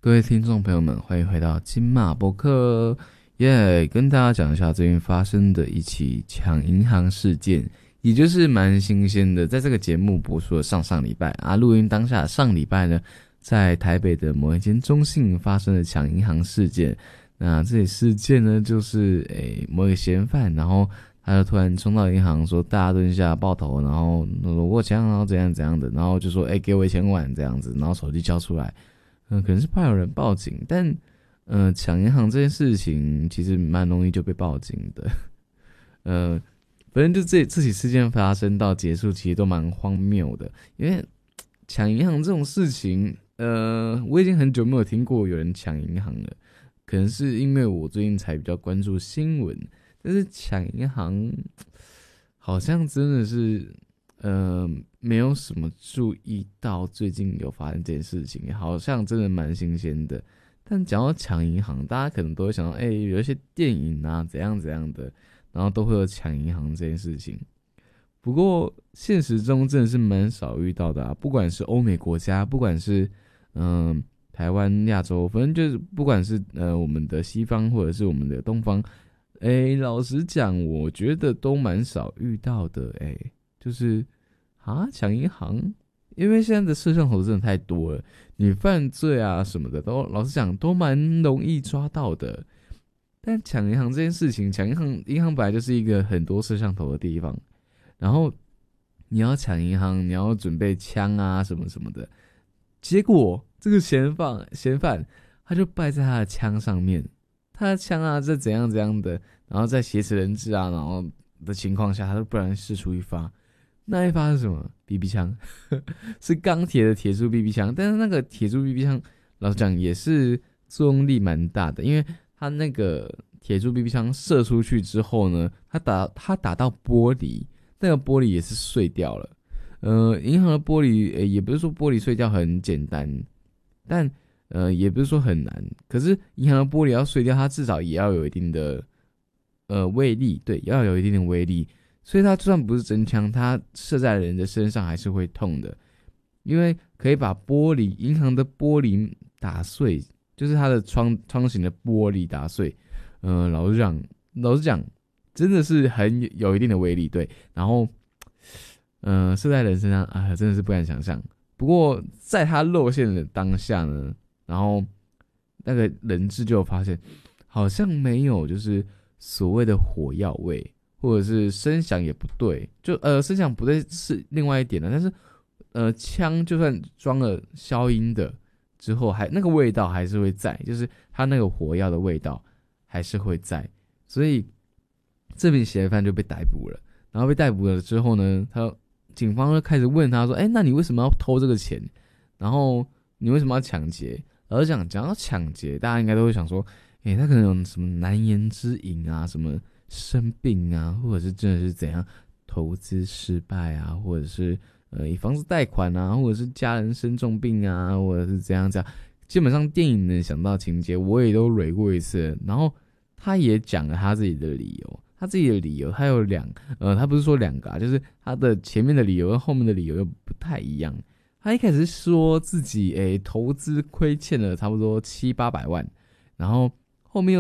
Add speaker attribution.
Speaker 1: 各位听众朋友们，欢迎回到金马播客，跟大家讲一下最近发生的一起抢银行事件，也就是蛮新鲜的。在这个节目播出的上礼拜啊，录音当下上礼拜呢，在台北的某一间中信发生了抢银行事件。那这起事件呢，就是某一个嫌犯，然后他就突然冲到银行说大家蹲下抱头，然后说我抢，然后怎样怎样的，然后就说给我1000万这样子，然后手机交出来。可能是怕有人报警，但抢银行这件事情其实蛮容易就被报警的。反正就这起事件发生到结束，其实都蛮荒谬的。因为抢银行这种事情，我已经很久没有听过有人抢银行了。可能是因为我最近才比较关注新闻，但是抢银行好像真的是。没有什么注意到最近有发生这件事情，好像真的蛮新鲜的。但讲到抢银行，大家可能都会想到，有一些电影啊，怎样怎样的，然后都会有抢银行这件事情。不过现实中真的是蛮少遇到的啊，不管是欧美国家，不管是台湾、亚洲，反正就是不管是我们的西方或者是我们的东方，老实讲，我觉得都蛮少遇到的，就是抢银行，因为现在的摄像头真的太多了，你犯罪啊什么的都老实讲都蛮容易抓到的。但抢银行这件事情，银行本来就是一个很多摄像头的地方，然后你要抢银行，你要准备枪啊什么什么的，结果这个嫌犯他就败在他的枪上面，他的枪啊这怎样怎样的，然后在挟持人质啊，然后的情况下，他就不然释出一发。那一发是什么 ？BB 枪，是钢铁的铁柱 BB 枪，但是那个铁柱 BB 枪，老实讲也是作用力蛮大的，因为它那个铁柱 BB 枪射出去之后呢，它打到玻璃，那个玻璃也是碎掉了。银行的玻璃，也不是说玻璃碎掉很简单，但也不是说很难。可是银行的玻璃要碎掉，它至少也要有一定的威力，对，要有一定的威力。所以它就算不是真枪，它射在人的身上还是会痛的，因为可以把银行的玻璃打碎，就是它的窗型的玻璃打碎。老实讲，真的是有一定的威力，对。然后，射在人身上啊，真的是不敢想象。不过在他露馅的当下呢，然后那个人质就发现，好像没有就是所谓的火药味。或者是声响也不对，就声响不对是另外一点的，但是枪就算装了消音的之后，那个味道还是会在，就是它那个火药的味道还是会在，所以这名嫌犯就被逮捕了。然后被逮捕了之后呢，警方就开始问他说：“那你为什么要偷这个钱？然后你为什么要抢劫？”然后讲到抢劫，大家应该都会想说：“他可能有什么难言之隐啊，什么？”生病啊，或者是真的是怎样投资失败啊，或者是以房子贷款啊，或者是家人生重病啊，或者是怎样，基本上电影能想到情节我也都蕊过一次。然后他也讲了他自己的理由，他有他不是说2个啊，就是他的前面的理由跟后面的理由又不太一样。他一开始说自己投资亏欠了差不多700-800万，然后后面